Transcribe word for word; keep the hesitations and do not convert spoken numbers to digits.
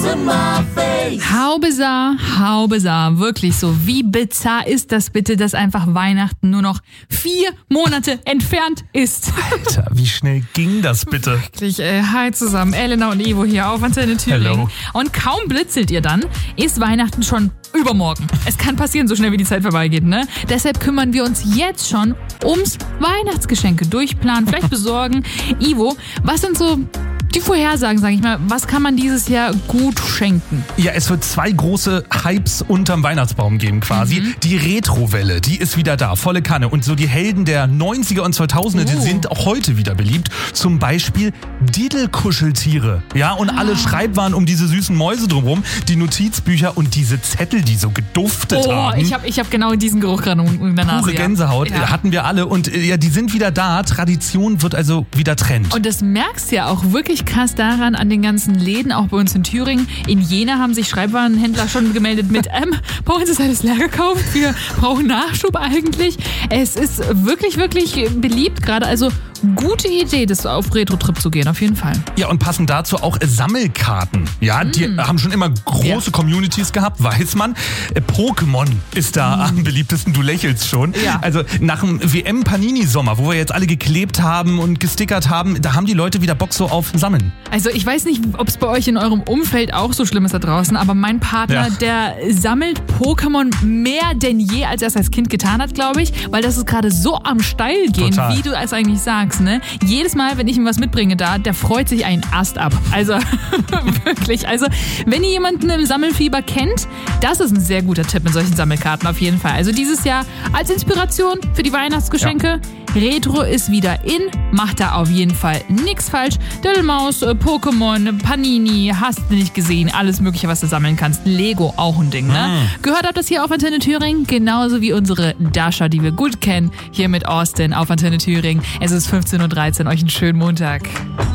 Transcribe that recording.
in my face. How bizarre, how bizarre. Wirklich so. Wie bizarr ist das bitte, dass einfach Weihnachten nur noch vier Monate entfernt ist? Alter, wie schnell ging das bitte? Wirklich, äh, hi zusammen. Elena und Ivo hier auf Antenne Thüringen. Hello. Und kaum blitzelt ihr dann, ist Weihnachten schon übermorgen. Es kann passieren, so schnell wie die Zeit vorbeigeht, ne? Deshalb kümmern wir uns jetzt schon ums Weihnachtsgeschenke durchplanen, vielleicht besorgen. Ivo, was sind so die Vorhersagen, sag ich mal, was kann man dieses Jahr gut schenken? Ja, es wird zwei große Hypes unterm Weihnachtsbaum geben quasi. Mhm. Die Retrowelle, die ist wieder da, volle Kanne. Und so die Helden der neunziger und zweitausender, oh. die sind auch heute wieder beliebt. Zum Beispiel Diddelkuscheltiere. Ja, und ah. alle Schreibwaren um diese süßen Mäuse drumherum, die Notizbücher und diese Zettel, die so geduftet oh, haben. ich habe ich hab genau diesen Geruch gerade in der Nase. Pure Gänsehaut, ja. hatten wir alle. Und ja, die sind wieder da. Tradition wird also wieder Trend. Und das merkst du ja auch wirklich krass daran an den ganzen Läden, auch bei uns in Thüringen. In Jena haben sich Schreibwarenhändler schon gemeldet mit, ähm, bei uns ist alles leer gekauft, wir brauchen Nachschub eigentlich. Es ist wirklich, wirklich beliebt gerade, also gute Idee, das auf Retro-Trip zu gehen, auf jeden Fall. Ja, und passend dazu auch Sammelkarten. Ja, die mm. haben schon immer große ja. Communities gehabt, weiß man. Pokémon ist da mm. am beliebtesten, du lächelst schon. Ja. Also nach dem W M-Panini-Sommer, wo wir jetzt alle geklebt haben und gestickert haben, da haben die Leute wieder Bock so auf Sammeln. Also ich weiß nicht, ob es bei euch in eurem Umfeld auch so schlimm ist da draußen, aber mein Partner, ja. der sammelt Pokémon mehr denn je, als er es als Kind getan hat, glaube ich, weil das ist gerade so am Steil gehen, Total. wie du es eigentlich sagst. Ne? Jedes Mal, wenn ich ihm was mitbringe da, der freut sich einen Ast ab. Also wirklich. Also wenn ihr jemanden im Sammelfieber kennt, das ist ein sehr guter Tipp mit solchen Sammelkarten auf jeden Fall. Also dieses Jahr als Inspiration für die Weihnachtsgeschenke. Ja. Retro ist wieder in, macht da auf jeden Fall nichts falsch. Dödelmaus, Pokémon, Panini, hast du nicht gesehen, alles mögliche, was du sammeln kannst. Lego, auch ein Ding, ne? Mhm. Gehört habt das hier auf Antenne Thüringen, genauso wie unsere Dasha, die wir gut kennen, hier mit Austin auf Antenne Thüringen. Es ist fünfzehn Uhr dreizehn, euch einen schönen Montag.